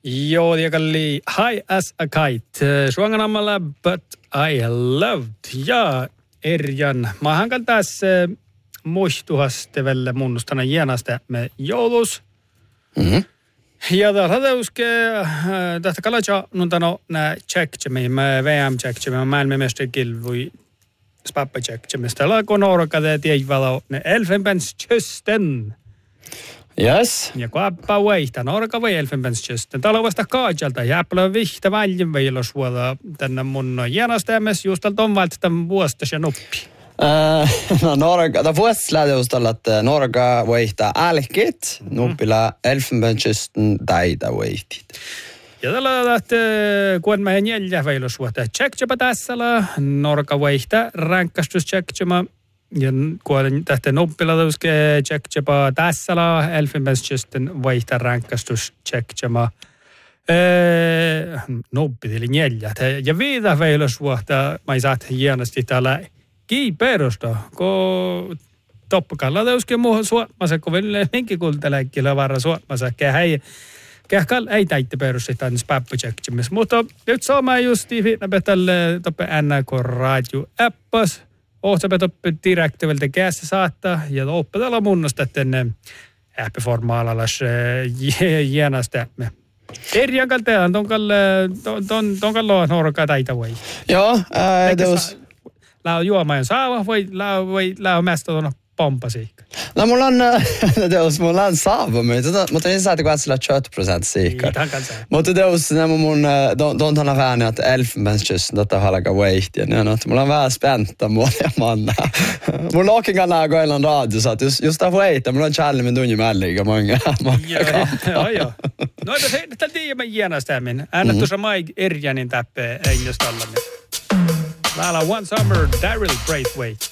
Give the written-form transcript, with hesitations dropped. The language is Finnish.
Joo, tiekalli high as a kite. Suonganamalla, but I loved. Ja Erjan, maahankan tässä muistuhastevelle munnustana jäänästä me joulus. Mhm. Ja täällä tästä kalatsa nuntano nää tjekkemi, mä VM tjekkemi, mä maailmanmästerkilvui spappa tjekkemi. Täällä kun orkade tiedvalo ne elfenbenskysten. Yes. Ja kuappa vaihtaa, norka vai elfenbenskysten. Täällä on vasta kaajalta ja äppälä vihtä väljön veilosuoda tänne mun jäänästämäs just tältä on valta tämän vuostaisen oppi. No Norga, da vuoslädeustalla, että Norga vaihtaa älkit, nuppila elfenbenskysten täitä vaihtit. Ja tällä lähtee, kun mä en jäljä veilosuoda tjekkema tässä, Norga vaihtaa ränkkästys tjekkema. Ja kun tähtä noppiladuske tjekkema tässä, elfenbenskysten vaihtaa ränkkästys tjekkema. Noppitili jäljä. Ja viitä veilosuoda, mä ei saa hienosti täällä. Kiiperusta, kun toppakalla täyskö muuhun suotmassa, kun vielä minkin kultaläkkillä varra suotmassa, kähkall ei täitte perussi tänne späppätsekkimis. Mutta nyt sama justi viitnäpä tälle toppe NRK-radio-appas, ohtsapä toppe direktiiviltä kässä saattaa, ja oppe tällä munnosta tänne appiformaalalas jäänästämme. Erjan kaltean, tonkalle on norkaa täitä voi. Joo, teus. Lää juomaan saava vai lää mästä tuona pompasiikka? No mulla on saava, mutta ei saati kuvatsella 20% siikka. Mutta teus nämä mun tontana vähän, että elfenbenskysten tätä halka vaihtia. Mulla on vähän späntä muotia manna. Mulla onkin kannaa koilan radio, että just tämä vaihtaa, mulla on challengen tunni mälliga många Joo. No tämä tiedämme jäänästämin. Äänä tuossa Mai Erjanin täppee ei just tällainen. Täällä One Summer, Daryl Braithwaite.